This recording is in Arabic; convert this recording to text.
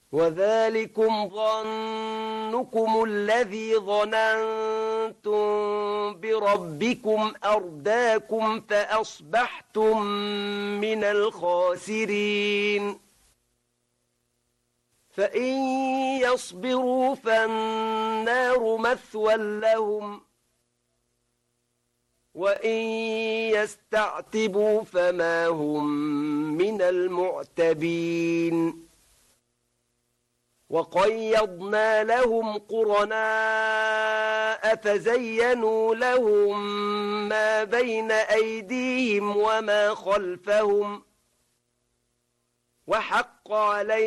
وذلكم ظنكم الذي ظننتم بربكم أرداكم فأصبحتم من الخاسرين فإن يصبروا فالنار مثوى لهم وإن يستعتبوا فما هم من المعتبين وقيضنا لهم قرناء فزينوا لهم ما بين أيديهم وما خلفهم وحق عليهم